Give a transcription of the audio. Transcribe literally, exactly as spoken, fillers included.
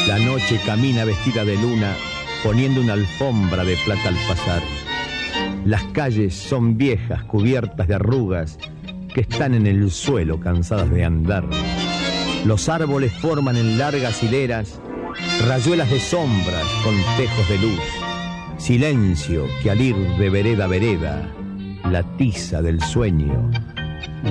La noche camina vestida de luna, poniendo una alfombra de plata al pasar. Las calles son viejas, cubiertas de arrugas, que están en el suelo cansadas de andar. Los árboles forman en largas hileras rayuelas de sombras con tejos de luz. Silencio que al ir de vereda a vereda, la tiza del sueño